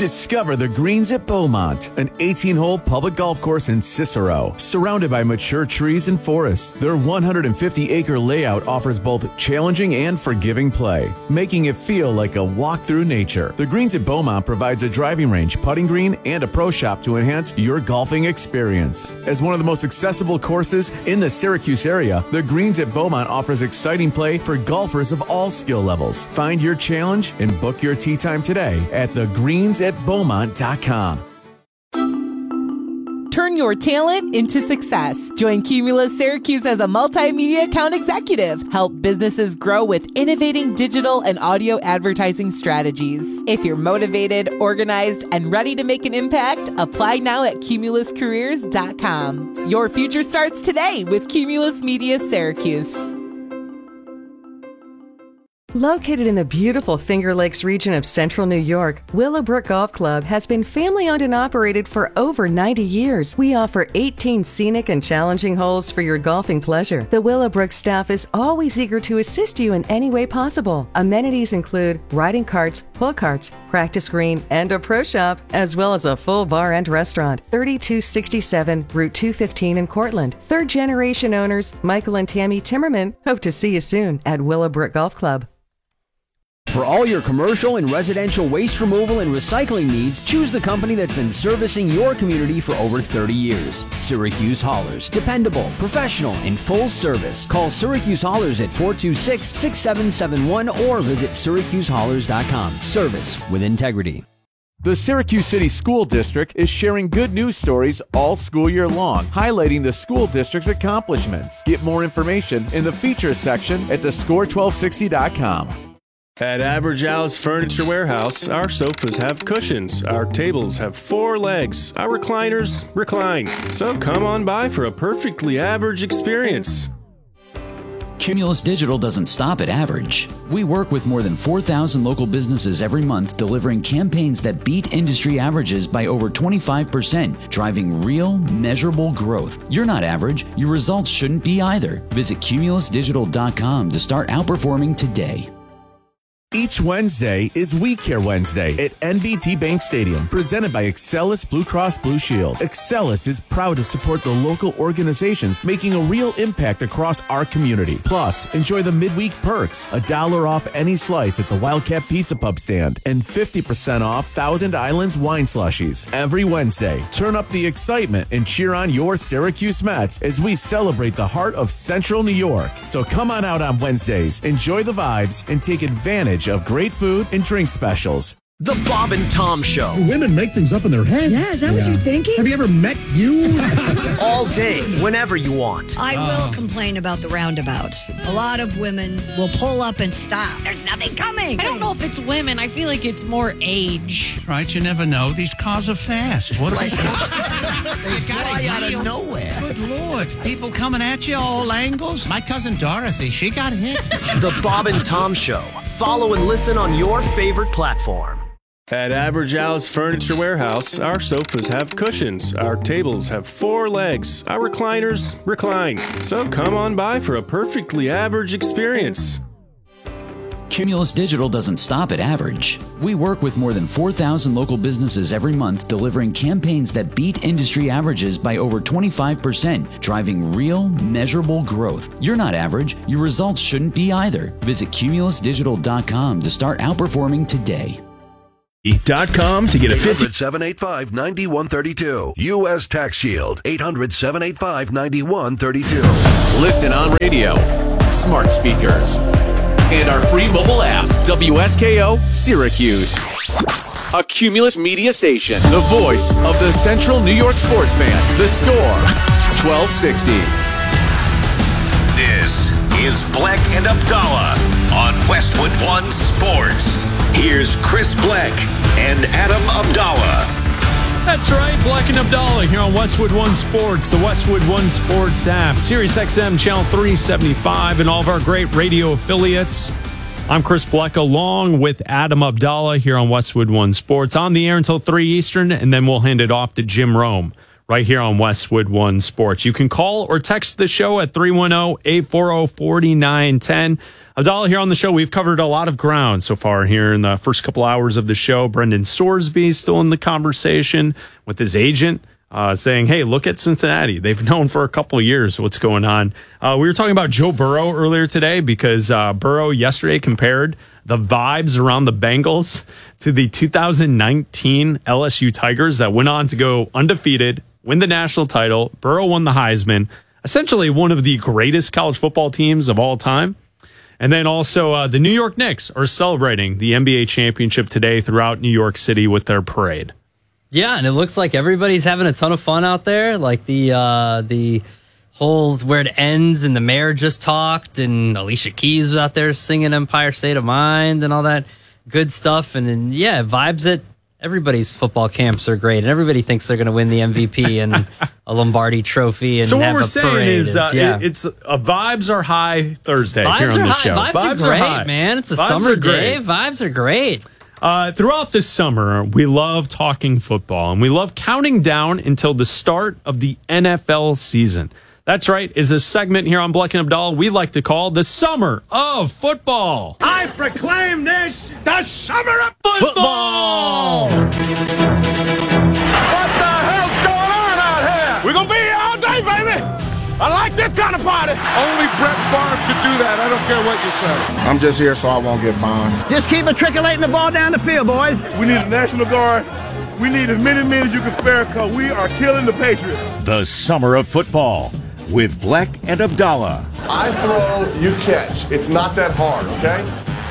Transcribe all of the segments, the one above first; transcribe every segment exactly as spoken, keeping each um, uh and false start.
Discover the Greens at Beaumont, an eighteen-hole public golf course in Cicero, surrounded by mature trees and forests. Their one hundred fifty acre layout offers both challenging and forgiving play, making it feel like a walk through nature. The Greens at Beaumont provides a driving range, putting green, and a pro shop to enhance your golfing experience. As one of the most accessible courses in the Syracuse area, the Greens at Beaumont offers exciting play for golfers of all skill levels. Find your challenge and book your tee time today at the greens at beaumont dot com. Turn your talent into success. Join Cumulus Syracuse as a multimedia account executive. Help businesses grow with innovating digital and audio advertising strategies. If you're motivated, organized, and ready to make an impact, apply now at cumulus careers dot com. Your future starts today with Cumulus Media Syracuse. Located in the beautiful Finger Lakes region of central New York, Willowbrook Golf Club has been family-owned and operated for over ninety years. We offer eighteen scenic and challenging holes for your golfing pleasure. The Willowbrook staff is always eager to assist you in any way possible. Amenities include riding carts, pull carts, practice green, and a pro shop, as well as a full bar and restaurant. thirty-two sixty-seven Route two fifteen in Cortland. Third-generation owners Michael and Tammy Timmerman hope to see you soon at Willowbrook Golf Club. For all your commercial and residential waste removal and recycling needs, choose the company that's been servicing your community for over thirty years. Syracuse Haulers. Dependable, professional, and full service. Call Syracuse Haulers at four two six, six seven seven one or visit syracuse haulers dot com. Service with integrity. The Syracuse City School District is sharing good news stories all school year long, highlighting the school district's accomplishments. Get more information in the features section at the score twelve sixty dot com. At Average Al's Furniture Warehouse, our sofas have cushions, our tables have four legs, our recliners recline. So come on by for a perfectly average experience. Cumulus Digital doesn't stop at average. We work with more than four thousand local businesses every month, delivering campaigns that beat industry averages by over twenty-five percent, driving real, measurable growth. You're not average. Your results shouldn't be either. Visit cumulus digital dot com to start outperforming today. Each Wednesday is We Care Wednesday at N B T Bank Stadium, presented by Excelis Blue Cross Blue Shield. Excelis is proud to support the local organizations making a real impact across our community. Plus, enjoy the midweek perks, a dollar off any slice at the Wildcat Pizza Pub stand, and fifty percent off Thousand Islands wine slushies. Every Wednesday, turn up the excitement and cheer on your Syracuse Mets as we celebrate the heart of Central New York. So come on out on Wednesdays, enjoy the vibes, and take advantage of great food and drink specials. The Bob and Tom Show. Do women make things up in their head? Yeah, is that yeah. what you're thinking? Have you ever met you? All day, whenever you want. I will uh. complain about the roundabouts. A lot of women will pull up and stop. There's nothing coming. I don't know if it's women. I feel like it's more age. Right, you never know. These cars are fast. What like, they fly out of nowhere. Good Lord. People coming at you all angles. My cousin Dorothy, she got hit. The Bob and Tom Show. Follow and listen on your favorite platform. At Average Al's Furniture Warehouse, our sofas have cushions, our tables have four legs, our recliners recline. So come on by for a perfectly average experience. Cumulus Digital doesn't stop at average. We work with more than four thousand local businesses every month, delivering campaigns that beat industry averages by over twenty-five percent, driving real, measurable growth. You're not average. Your results shouldn't be either. Visit cumulus digital dot com to start outperforming today. Dot com to get a fifty. eight hundred, seven eight five, nine one three two. U S Tax Shield. eight hundred, seven eight five, nine one three two. Listen on radio, smart speakers, and our free mobile app. W S K O Syracuse. A Cumulus media station. The voice of the Central New York sports fan. The Score. twelve sixty. This is Bleck and Abdallah on Westwood One Sports. Here's Chris Bleck and Adam Abdallah. That's right, Bleck and Abdallah here on Westwood One Sports, the Westwood One Sports app, Sirius X M Channel three seventy-five, and all of our great radio affiliates. I'm Chris Bleck along with Adam Abdallah here on Westwood One Sports, on the air until three Eastern, and then we'll hand it off to Jim Rome right here on Westwood One Sports. You can call or text the show at three one zero, eight four zero, four nine one zero. Abdallah here on the show. We've covered a lot of ground so far here in the first couple hours of the show. Brendan Sorsby still in the conversation with his agent, uh, saying, hey, look at Cincinnati. They've known for a couple of years what's going on. Uh, we were talking about Joe Burrow earlier today because uh, Burrow yesterday compared the vibes around the Bengals to the two thousand nineteen L S U Tigers that went on to go undefeated, win the national title. Burrow won the Heisman, essentially one of the greatest college football teams of all time. And then also uh, the New York Knicks are celebrating the N B A championship today throughout New York City with their parade. Yeah, and it looks like everybody's having a ton of fun out there. Like the uh, the whole where it ends, and the mayor just talked, and Alicia Keys was out there singing Empire State of Mind and all that good stuff. And then, yeah, vibes at everybody's football camps are great, and everybody thinks they're going to win the M V P and a Lombardi trophy. And so what have we're a saying is, is uh, yeah. it, it's uh, vibes are high Thursday vibes here on are the high. show. Vibes, Vibes are great, are high. man. It's a Vibes summer are day. great. Vibes are great. Uh, throughout this summer, we love talking football, and we love counting down until the start of the N F L season. That's right, is a segment here on Bleck and Abdallah we like to call the Summer of Football. I proclaim this the Summer of Football! What the hell's going on out here? We're going to be here all day, baby. I like this kind of party. Only Brett Favre could do that. I don't care what you say. I'm just here so I won't get fined. Just keep matriculating the ball down the field, boys. We need a National Guard. We need as many men as you can spare because we are killing the Patriots. The Summer of Football with Bleck and Abdallah. I throw, you catch. It's not that hard, okay?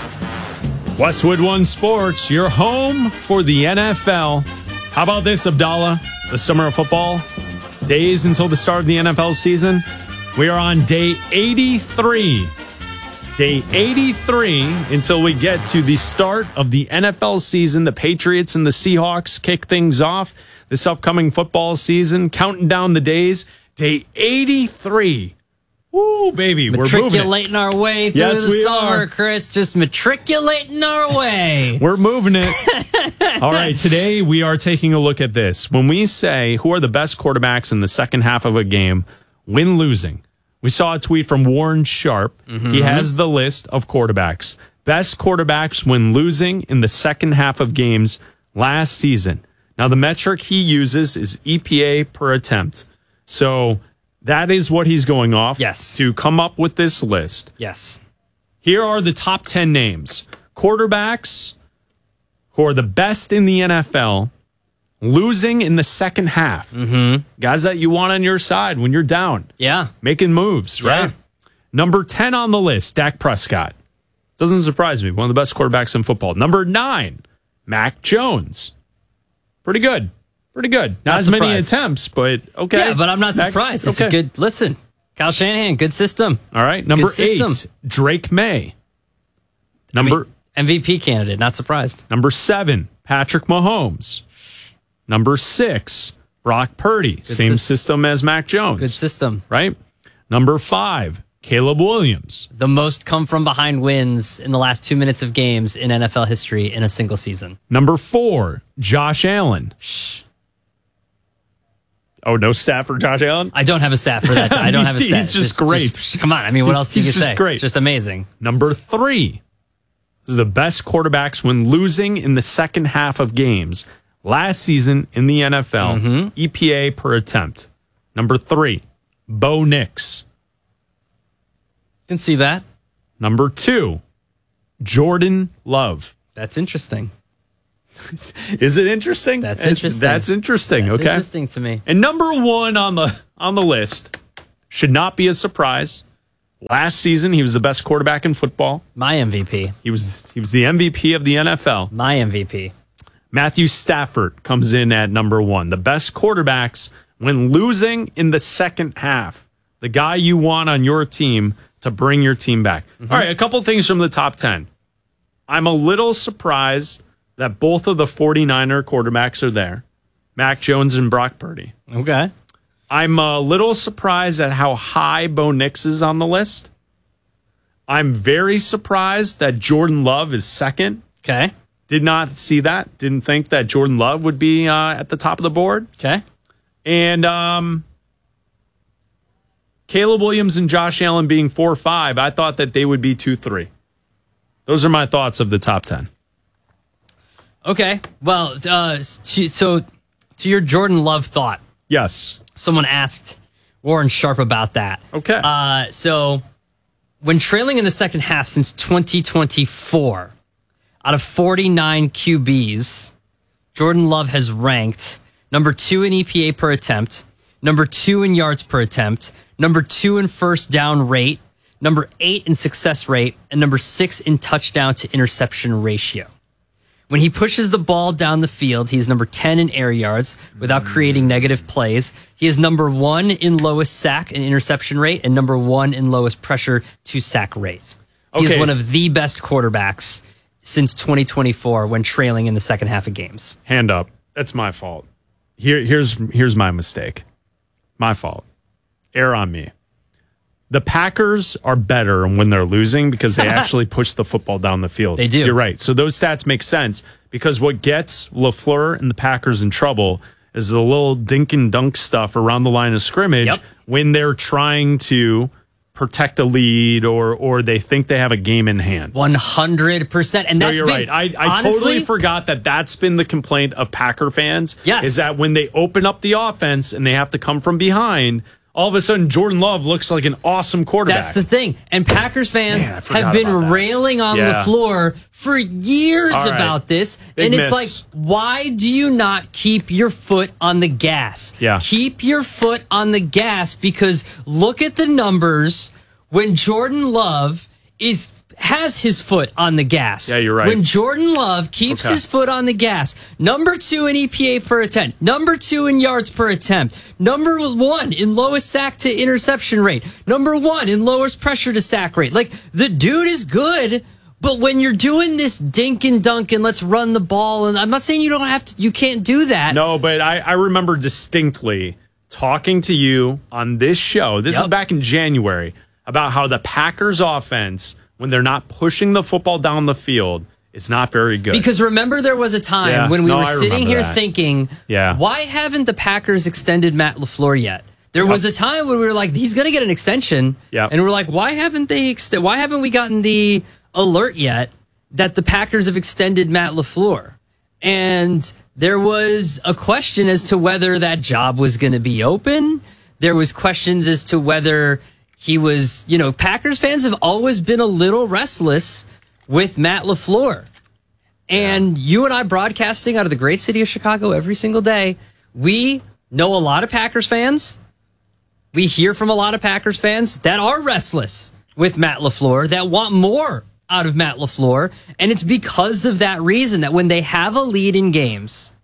Westwood One Sports, your home for the N F L. How about this, Abdallah? The Summer of Football, days until the start of the N F L season. We are on day eighty-three. Day eighty-three until we get to the start of the N F L season. The Patriots and the Seahawks kick things off this upcoming football season, counting down the days. Day eighty-three. Woo, baby, we're moving it. Matriculating our way through Yes, the we summer, are. Chris. Just matriculating our way. We're moving it. All right, today we are taking a look at this. When we say who are the best quarterbacks in the second half of a game, win losing, we saw a tweet from Warren Sharp. Mm-hmm. He has the list of quarterbacks. Best quarterbacks when losing in the second half of games last season. Now, the metric he uses is E P A per attempt. So that is what he's going off yes. to come up with this list. Yes. Here are the top ten names. Quarterbacks who are the best in the N F L losing in the second half. Mm-hmm. Guys that you want on your side when you're down. Yeah. Making moves, right? Yeah. Number ten on the list, Dak Prescott. Doesn't surprise me. One of the best quarterbacks in football. Number nine, Mac Jones. Pretty good. Pretty good. Not, Not as many surprised. attempts, but okay. Yeah, but I'm not Mac- surprised. It's okay. a good, listen, Kyle Shanahan, good system. All right. Number Good eight, system. Drake May. Number I mean, M V P candidate, not surprised. Number seven, Patrick Mahomes. Number six, Brock Purdy. Good Same system. system as Mac Jones. Good system. Right? Number five, Caleb Williams. The most come from behind wins in the last two minutes of games in N F L history in a single season. Number four, Josh Allen. Oh, no stat for Josh Allen? I don't have a stat for that. I don't have a He's stat. just, just great. Just, come on. I mean, what else do you He's say? just great. Just amazing. Number three, this is the best quarterbacks when losing in the second half of games last season in the N F L. Mm-hmm. E P A per attempt. Number three, Bo Nix. Can see that. Number two, Jordan Love. That's interesting. Is it interesting? That's It- interesting. That's interesting. That's okay. interesting to me. And number one on the on the list should not be a surprise. Last season, he was the best quarterback in football. My M V P. He was he was the M V P of the N F L. My M V P. Matthew Stafford comes in at number one. The best quarterbacks when losing in the second half. The guy you want on your team to bring your team back. Mm-hmm. All right, a couple things from the top ten. I'm a little surprised that both of the 49er quarterbacks are there. Mac Jones and Brock Purdy. Okay. I'm a little surprised at how high Bo Nix is on the list. I'm very surprised that Jordan Love is second. Okay. Did not see that. Didn't think that Jordan Love would be uh, at the top of the board. Okay. And um, Caleb Williams and Josh Allen being four five, I thought that they would be two three. Those are my thoughts of the top ten. Okay. Well, uh, so to your Jordan Love thought. Yes. Someone asked Warren Sharp about that. Okay. Uh, so when trailing in the second half since twenty twenty-four, out of forty-nine Q Bs, Jordan Love has ranked number two in E P A per attempt, number two in yards per attempt, number two in first down rate, number eight in success rate, and number six in touchdown to interception ratio. When he pushes the ball down the field, he's number ten in air yards without creating negative plays. He is number one in lowest sack and interception rate and number one in lowest pressure to sack rate. He Okay. is one of the best quarterbacks since twenty twenty-four when trailing in the second half of games. Hand up. That's my fault. Here, here's here's my mistake. My fault. Err on me. The Packers are better when they're losing because they actually push the football down the field. They do. You're right. So those stats make sense because what gets LaFleur and the Packers in trouble is the little dink and dunk stuff around the line of scrimmage Yep. when they're trying to protect a lead or or they think they have a game in hand. one hundred percent. And No, that's you're been, right. I, I honestly, totally forgot that that's been the complaint of Packer fans. Yes. Is that when they open up the offense and they have to come from behind, all of a sudden Jordan Love looks like an awesome quarterback. That's the thing. And Packers fans Man, I forgot have been about that. railing on Yeah. LaFleur for years All right. about this. Big and it's miss. like, why do you not keep your foot on the gas? Yeah. Keep your foot on the gas because look at the numbers when Jordan Love is has his foot on the gas. Yeah, you're right. When Jordan Love keeps Okay. his foot on the gas, number two in E P A per attempt, number two in yards per attempt, number one in lowest sack to interception rate, number one in lowest pressure to sack rate. Like, the dude is good, but when you're doing this dink and dunk and let's run the ball, and I'm not saying you don't have to, you can't do that. No, but I, I remember distinctly talking to you on this show. This Yep. is back in January about how the Packers offense, when they're not pushing the football down the field, it's not very good. Because remember, there was a time Yeah. when we No, were I sitting remember here that. thinking, Yeah. why haven't the Packers extended Matt LaFleur yet? There was a time when we were like, he's going to get an extension. Yep. And we're like, why haven't they ext- why haven't we gotten the alert yet that the Packers have extended Matt LaFleur? And there was a question as to whether that job was going to be open. There was questions as to whether he was, you know, Packers fans have always been a little restless with Matt LaFleur. And you and I broadcasting out of the great city of Chicago every single day, we know a lot of Packers fans. We hear from a lot of Packers fans that are restless with Matt LaFleur, that want more out of Matt LaFleur. And it's because of that reason that when they have a lead in games,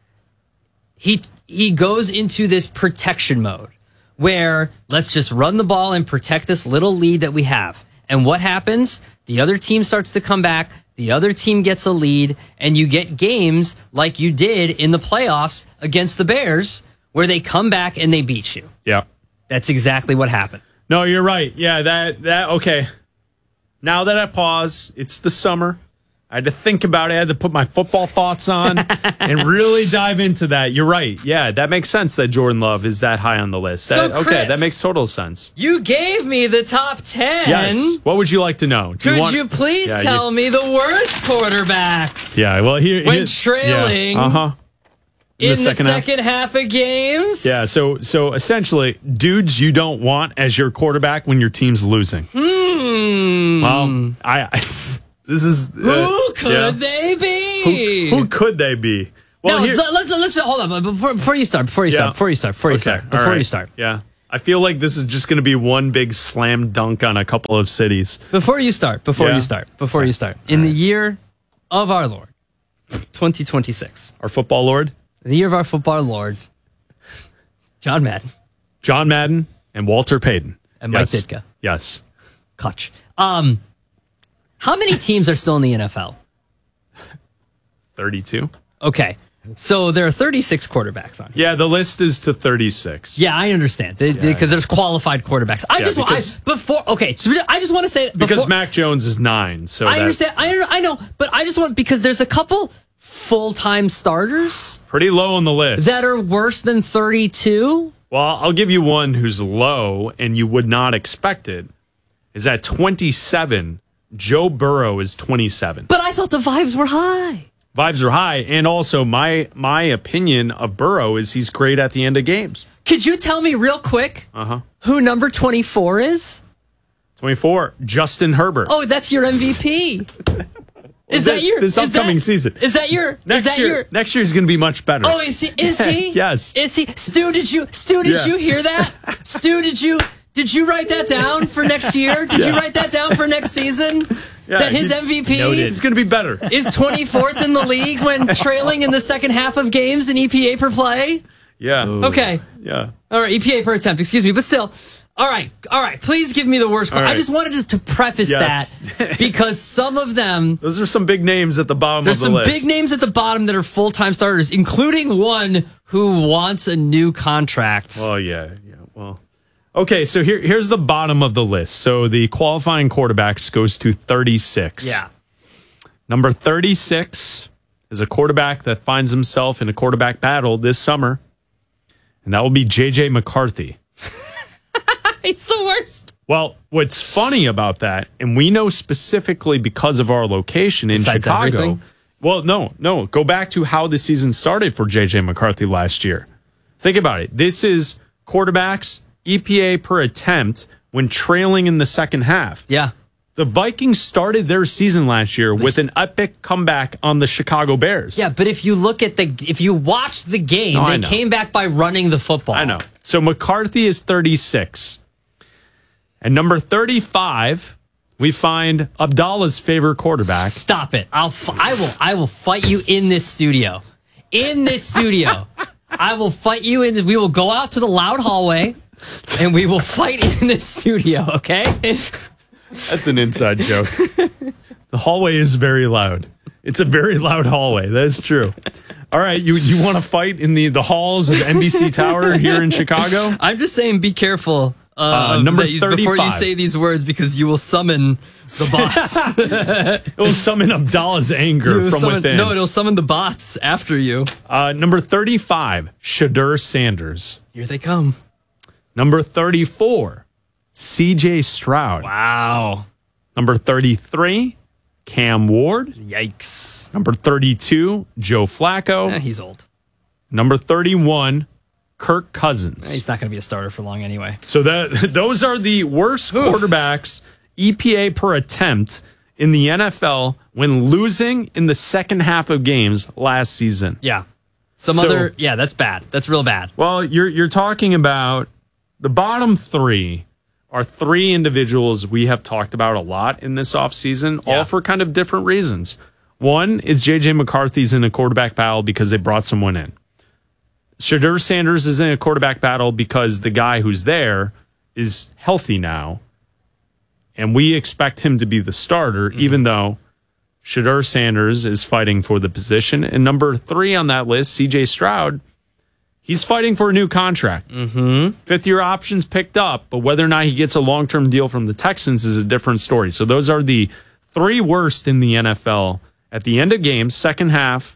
he he goes into this protection mode where let's just run the ball and protect this little lead that we have. And what happens? The other team starts to come back. The other team gets a lead, and you get games like you did in the playoffs against the Bears where they come back and they beat you. Yeah. That's exactly what happened. No, you're right. Yeah, that, that, okay. Now that I pause, it's the summer. I had to think about it. I had to put my football thoughts on and really dive into that. You're right. Yeah, that makes sense that Jordan Love is that high on the list. So, That, okay, Chris, that makes total sense. You gave me the top ten. Yes. What would you like to know? Do Could want- you please Yeah, tell you- me the worst quarterbacks? Yeah, well, here. When here- trailing Yeah, uh-huh. in, the second, half? second half of games? Yeah, so so essentially, dudes you don't want as your quarterback when your team's losing. Hmm. Well, I, I this is uh, Who could yeah. they be? Who, who could they be? Well, no, here- let's, let's, let's hold on before, before you start. Before you Yeah. start. Before you start. Before you Okay, start. all Before right. you start. Yeah, I feel like this is just going to be one big slam dunk on a couple of cities. Before you start. Before Yeah. you start. Before you start. In the year of our Lord, twenty twenty-six. Our football lord, In the year of our football Lord, John Madden John Madden, and Walter Payton, and Mike yes. Ditka. Yes, Clutch. Um, how many teams are still in the N F L? thirty-two. Okay. So there are thirty-six quarterbacks on here. Yeah, the list is to thirty-six. Yeah, I understand. Because Yeah, there's qualified quarterbacks. I Yeah, just want because- I, before okay, so I just want to say Because before, Mac Jones is nine. So I that- understand. I I know, but I just want because there's a couple full-time starters Pretty low on the list. that are worse than thirty-two? Well, I'll give you one who's low, and you would not expect it. Is at twenty-seven. Joe Burrow is twenty-seven. But I thought the vibes were high. Vibes are high, and also my my opinion of Burrow is he's great at the end of games. Could you tell me real quick Uh-huh. who number twenty-four is? twenty-four, Justin Herbert. Oh, that's your M V P. Is that your this is upcoming that, season? Is that your Next is that year, your next year is going to be much better. Oh, is he? Is he? Yes. Is he? Stu, did you? Stu, did Yeah. you hear that? Stu, did you? Did you write that down for next year? Did you Yeah. write that down for next season? Yeah, that his he's M V P It's going to be better. is twenty-fourth in the league when trailing in the second half of games in E P A per play. Yeah. Okay. Yeah. All right, E P A per attempt. Excuse me, but still. All right, all right. Please give me the worst. All right. I just wanted just to preface Yes. that because some of them. Those are some big names at the bottom There's of the some list. big names at the bottom that are full-time starters, including one who wants a new contract. Oh, yeah. Yeah. Well, okay. So here, here's the bottom of the list. So the qualifying quarterbacks goes to thirty-six. Yeah. Number thirty-six is a quarterback that finds himself in a quarterback battle this summer, and that will be J J McCarthy. It's the worst. Well, what's funny about that, and we know specifically because of our location in Besides Chicago. everything? Well, no, no. Go back to how the season started for J J McCarthy last year. Think about it. This is quarterbacks E P A per attempt when trailing in the second half. Yeah. The Vikings started their season last year with an epic comeback on the Chicago Bears. Yeah, but if you look at the, if you watch the game, No, I they know. came back by running the football. I know. So McCarthy is thirty-six. And number thirty-five, we find Abdallah's favorite quarterback. Stop it! I'll, f- I will, I will fight you in this studio. In this studio, I will fight you in. We will go out to the loud hallway, and we will fight in this studio. Okay? That's an inside joke. The hallway is very loud. It's a very loud hallway. That is true. All right, you you want to fight in the, the halls of N B C Tower here in Chicago? I'm just saying, be careful. Uh, Uh, number that you- before you thirty-five. say these words, because you will summon the bots. It will summon Abdallah's anger You will from summon- within. No, it'll summon the bots after you. Uh, number thirty-five, Shadur Sanders. Here they come. Number thirty-four, C J Stroud. Wow. Number thirty-three, Cam Ward. Yikes. Number thirty-two, Joe Flacco. Eh, he's old. Number thirty-one, Kirk Cousins. He's not going to be a starter for long anyway. So that those are the worst quarterbacks E P A per attempt in the N F L when losing in the second half of games last season. Yeah. Some So- other, yeah, that's bad. That's real bad. Well, you're you're talking about the bottom three are three individuals we have talked about a lot in this offseason, all for kind of different reasons. One is J J McCarthy's in a quarterback battle because they brought someone in. Shadur Sanders is in a quarterback battle because the guy who's there is healthy now, and we expect him to be the starter, even though Shadur Sanders is fighting for the position. And number three on that list, C J Stroud, he's fighting for a new contract. Mm-hmm. Fifth year options picked up, but whether or not he gets a long term deal from the Texans is a different story. So those are the three worst in the N F L at the end of games, second half,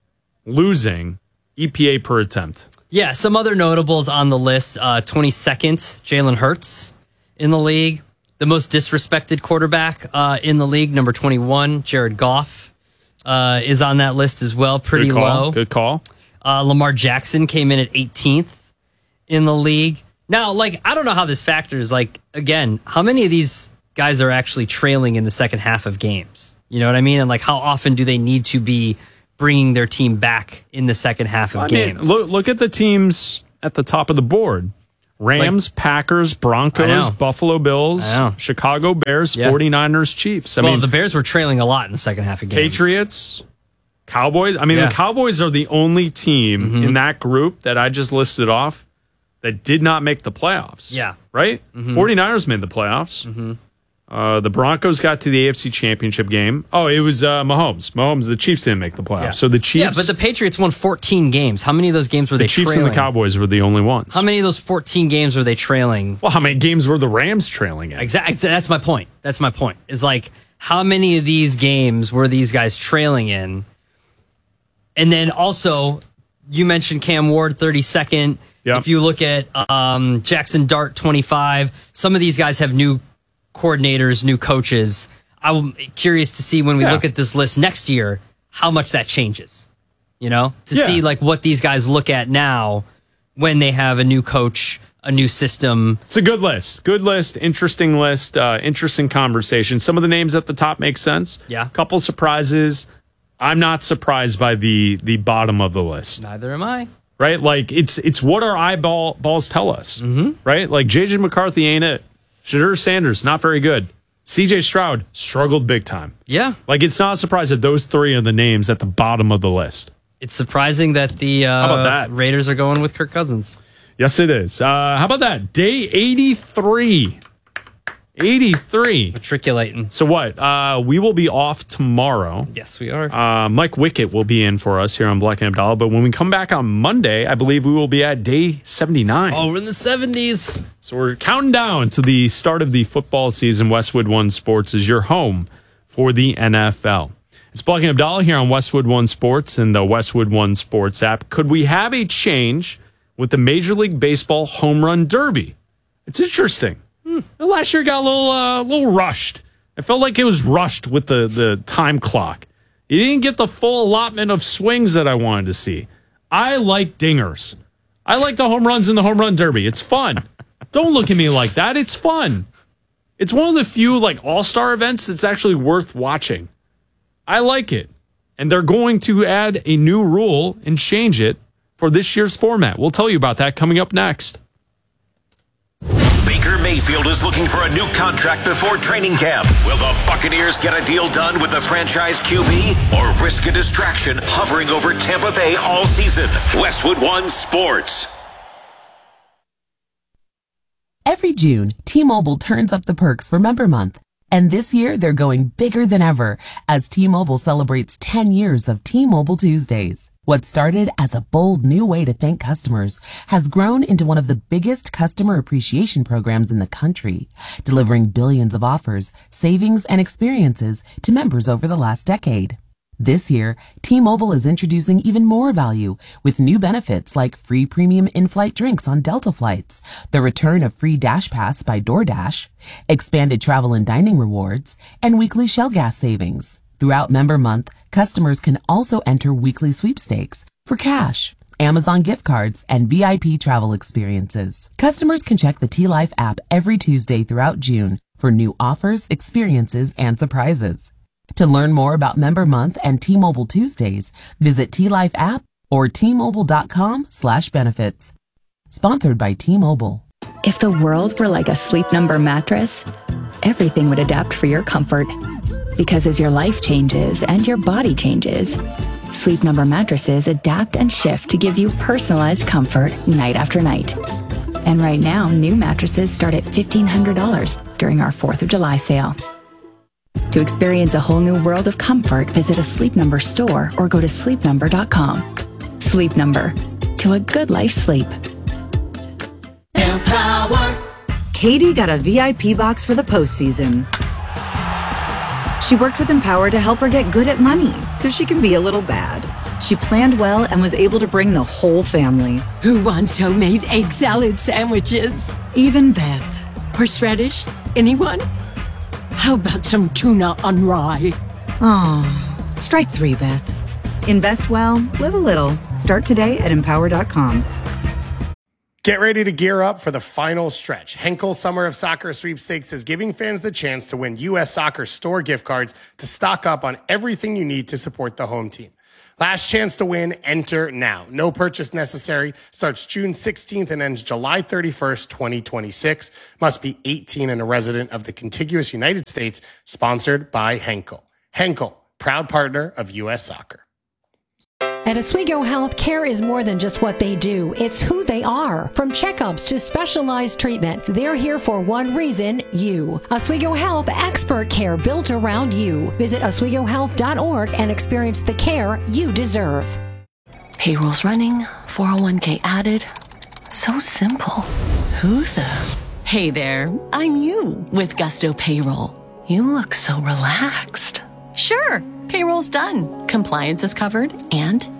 losing E P A per attempt. Yeah, some other notables on the list. Uh, twenty-second, Jalen Hurts in the league. The most disrespected quarterback uh, in the league, number twenty-one, Jared Goff, uh, is on that list as well. Pretty Good call. low. Good call. Uh, Lamar Jackson came in at eighteenth in the league. Now, like, I don't know how this factors. Like, again, how many of these guys are actually trailing in the second half of games? You know what I mean? And, like, how often do they need to be bringing their team back in the second half of I games? mean, look, look at the teams at the top of the board. Rams, Like- Packers, I Broncos, know. Buffalo Bills, I know. Chicago Bears, Yeah. 49ers, Chiefs. I well, mean, the Bears were trailing a lot in the second half of games. Patriots, Cowboys. I mean, Yeah. the Cowboys are the only team Mm-hmm. in that group that I just listed off that did not make the playoffs. Yeah. Right? Mhm. 49ers made the playoffs. Mm-hmm. Uh, the Broncos got to the A F C Championship game. Oh, it was uh, Mahomes. Mahomes, the Chiefs didn't make the playoffs. Yeah. So the Chiefs. Yeah, but the Patriots won fourteen games. How many of those games were the they Chiefs trailing? and the Cowboys were the only ones. How many of those fourteen games were they trailing? Well, how many games were the Rams trailing in? Exactly. That's my point. That's my point. Is like, how many of these games were these guys trailing in? And then also, you mentioned Cam Ward, thirty-second. Yep. If you look at um, Jackson Dart, twenty-five, some of these guys have new coordinators, new coaches. I'm curious to see when we Yeah. look at this list next year, how much that changes, you know, to Yeah. see like what these guys look at now when they have a new coach, a new system. It's a good list. Good list. Interesting list. Uh, interesting conversation. Some of the names at the top make sense. Yeah. Couple surprises. I'm not surprised by the the bottom of the list. Neither am I. Right? Like it's it's what our eyeball balls tell us. Mm-hmm. Right? Like J J McCarthy ain't it. Shadur Sanders, not very good. C J Stroud struggled big time. Yeah. Like it's not a surprise that those three are the names at the bottom of the list. It's surprising that the uh, How about that? Raiders are going with Kirk Cousins. Yes, it is. Uh, how about that? Day eighty-three. eighty-three. Matriculating. So what? Uh, we will be off tomorrow. Yes, we are. Uh, Mike Wickett will be in for us here on Black and Abdallah. But when we come back on Monday, I believe we will be at day seventy-nine. Oh, we're in the seventies. So we're counting down to the start of the football season. Westwood One Sports is your home for the N F L. It's Black and Abdallah here on Westwood One Sports and the Westwood One Sports app. Could we have a change with the Major League Baseball Home Run Derby? It's interesting. Hmm. Last year got a little, uh, little rushed. I felt like it was rushed with the, the time clock. You didn't get the full allotment of swings that I wanted to see. I like dingers. I like the home runs in the Home Run Derby. It's fun. Don't look at me like that. It's fun. It's one of the few like all-star events that's actually worth watching. I like it. And they're going to add a new rule and change it for this year's format. We'll tell you about that coming up next. Baker Mayfield is looking for a new contract before training camp. Will the Buccaneers get a deal done with the franchise Q B or risk a distraction hovering over Tampa Bay all season? Westwood One Sports. Every June, T-Mobile turns up the perks for Member Month. And this year, they're going bigger than ever as T-Mobile celebrates ten years of T-Mobile Tuesdays. What started as a bold new way to thank customers has grown into one of the biggest customer appreciation programs in the country, delivering billions of offers, savings, and experiences to members over the last decade. This year, T-Mobile is introducing even more value with new benefits like free premium in-flight drinks on Delta flights, the return of free Dash Pass by DoorDash, expanded travel and dining rewards, and weekly Shell gas savings. Throughout Member Month, customers can also enter weekly sweepstakes for cash, Amazon gift cards, and V I P travel experiences. Customers can check the T-Life app every Tuesday throughout June for new offers, experiences, and surprises. To learn more about Member Month and T-Mobile Tuesdays, visit T-Life app or T-Mobile.com slash benefits. Sponsored by T-Mobile. If the world were like a Sleep Number mattress, everything would adapt for your comfort. Because as your life changes and your body changes, Sleep Number mattresses adapt and shift to give you personalized comfort night after night. And right now, new mattresses start at fifteen hundred dollars during our fourth of July sale. To experience a whole new world of comfort, visit a Sleep Number store or go to sleep number dot com. Sleep Number. To a good life sleep. Empower. Katie got a V I P box for the postseason. She worked with Empower to help her get good at money so she can be a little bad. She planned well and was able to bring the whole family. Who wants homemade egg salad sandwiches? Even Beth. Horseradish? Anyone? How about some tuna on rye? Aw, strike three, Beth. Invest well, live a little. Start today at empower dot com. Get ready to gear up for the final stretch. Henkel Summer of Soccer Sweepstakes is giving fans the chance to win U S Soccer store gift cards to stock up on everything you need to support the home team. Last chance to win, enter now. No purchase necessary. Starts June sixteenth and ends July thirty-first, twenty twenty-six. Must be eighteen and a resident of the contiguous United States. Sponsored by Henkel. Henkel, proud partner of U S Soccer. At Oswego Health, care is more than just what they do. It's who they are. From checkups to specialized treatment, they're here for one reason, you. Oswego Health, expert care built around you. Visit oswego health dot org and experience the care you deserve. Payroll's running, four oh one k added. So simple. Who the? Hey there, I'm you with Gusto Payroll. You look so relaxed. Sure, payroll's done. Compliance is covered, and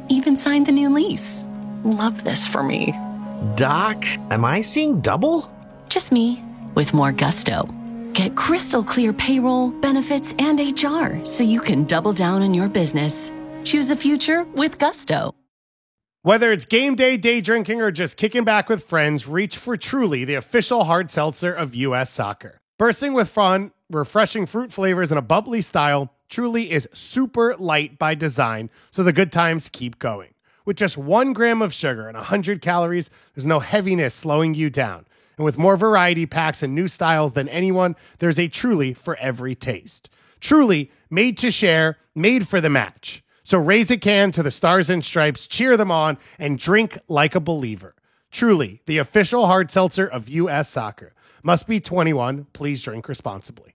even signed the new lease. Love this for me. Doc, am I seeing double? Just me, with more gusto. Get crystal clear payroll, benefits, and H R so you can double down on your business. Choose a future with gusto. Whether it's game day, day drinking, or just kicking back with friends, reach for Truly, the official hard seltzer of U S Soccer. Bursting with fun, refreshing fruit flavors, and a bubbly style, Truly is super light by design, so the good times keep going. With just one gram of sugar and one hundred calories, there's no heaviness slowing you down. And with more variety packs and new styles than anyone, there's a Truly for every taste. Truly, made to share, made for the match. So raise a can to the Stars and Stripes, cheer them on, and drink like a believer. Truly, the official hard seltzer of U S Soccer. Must be twenty-one. Please drink responsibly.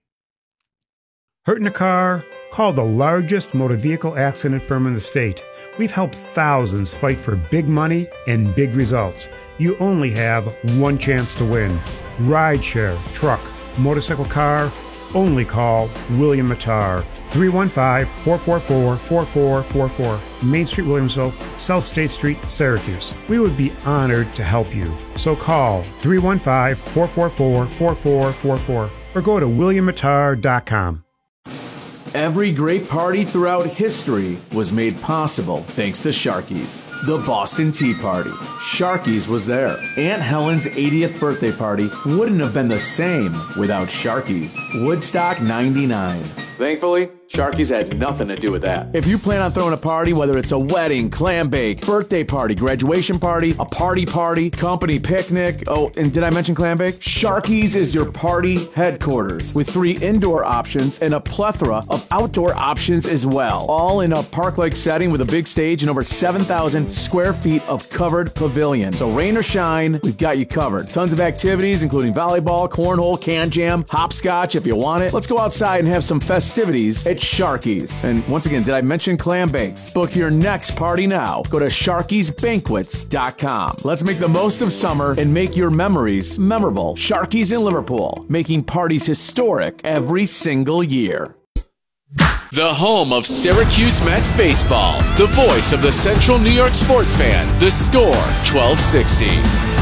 Hurt in a car? Call the largest motor vehicle accident firm in the state. We've helped thousands fight for big money and big results. You only have one chance to win. Rideshare, truck, motorcycle, car, only call William Matar. three one five, four four four, four four four four. Main Street, Williamsville, South State Street, Syracuse. We would be honored to help you. So call three one five, four four four, four four four four or go to william matar dot com. Every great party throughout history was made possible thanks to Sharky's. The Boston Tea Party. Sharky's was there. Aunt Helen's eightieth birthday party wouldn't have been the same without Sharky's. Woodstock ninety-nine. Thankfully, Sharky's had nothing to do with that. If you plan on throwing a party, whether it's a wedding, clam bake, birthday party, graduation party, a party party, company picnic, oh, and did I mention clam bake? Sharky's is your party headquarters with three indoor options and a plethora of outdoor options as well. All in a park-like setting with a big stage and over seven thousand square feet of covered pavilion. So rain or shine, we've got you covered. Tons of activities, including volleyball, cornhole, can jam, hopscotch if you want it. Let's go outside and have some festivities at Sharky's. And once again, did I mention clam bakes? Book your next party now. Go to sharkys banquets dot com. Let's make the most of summer and make your memories memorable. Sharky's in Liverpool, making parties historic every single year. The home of Syracuse Mets baseball. The voice of the Central New York sports fan. The Score, twelve sixty.